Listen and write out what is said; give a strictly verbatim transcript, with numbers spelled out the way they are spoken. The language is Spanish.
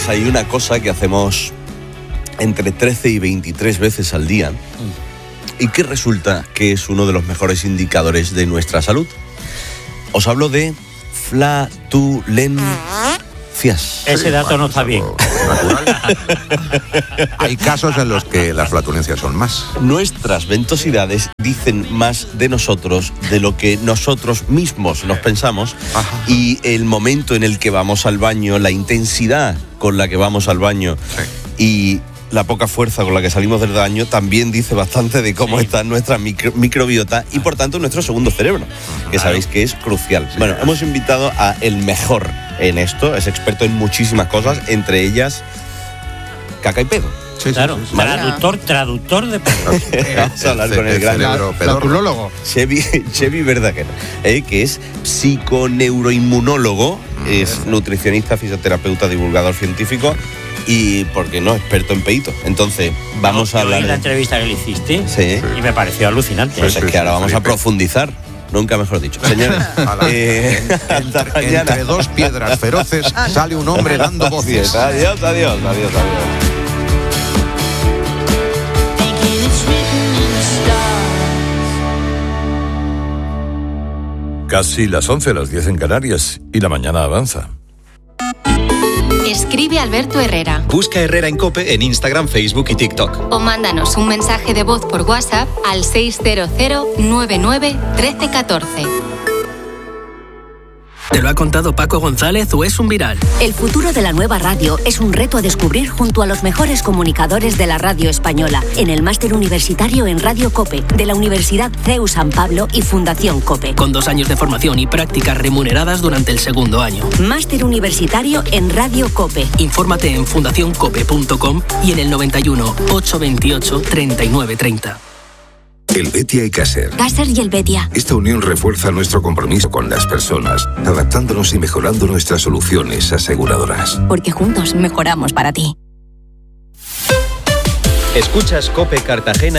Señores, hay una cosa que hacemos entre trece y veintitrés veces al día y que resulta que es uno de los mejores indicadores de nuestra salud. Os hablo de flatulencias. Ese dato no está bien. Hay casos en los que las flatulencias son más. Nuestras ventosidades dicen más de nosotros de lo que nosotros mismos nos pensamos. Ajá. Y el momento en el que vamos al baño, la intensidad con la que vamos al baño, sí, y la poca fuerza con la que salimos del baño también dice bastante de cómo sí. está nuestra micro, microbiota y por tanto nuestro segundo cerebro, que claro, sabéis que es crucial. Sí, bueno, hemos invitado a el mejor en esto, es experto en muchísimas cosas, entre ellas caca y pedo. Sí, claro, sí, sí, sí. Traductor, traductor de pedos. Vamos a hablar con el gran pedólogo Chevy, Chevy Verdaguer, eh, que es psiconeuroinmunólogo, mm, es verdad, nutricionista, fisioterapeuta, divulgador científico y, ¿por qué no?, experto en peito. Entonces, vamos no, a hablar... en la entrevista que le hiciste, sí, y me pareció alucinante. Pues sí, es que ahora vamos a profundizar. Nunca mejor dicho. Señores, eh, hasta entre, mañana. Entre dos piedras feroces sale un hombre dando voces. Adiós, adiós, adiós, adiós. Casi las once, las diez en Canarias, y la mañana avanza. Escribe Alberto Herrera. Busca Herrera en COPE en Instagram, Facebook y TikTok. O mándanos un mensaje de voz por WhatsApp al seis cero cero nueve nueve uno tres uno cuatro. ¿Te lo ha contado Paco González o es un viral? El futuro de la nueva radio es un reto a descubrir junto a los mejores comunicadores de la radio española en el máster universitario en Radio COPE de la Universidad C E U San Pablo y Fundación COPE. Con dos años de formación y prácticas remuneradas durante el segundo año. Máster universitario en Radio COPE. Infórmate en fundación cope punto com y en el noventa y uno, ochocientos veintiocho, treinta y nueve treinta. El Betia y Caser. Caser y el Betia. Esta unión refuerza nuestro compromiso con las personas, adaptándonos y mejorando nuestras soluciones aseguradoras. Porque juntos mejoramos para ti. Escuchas COPE Cartagena.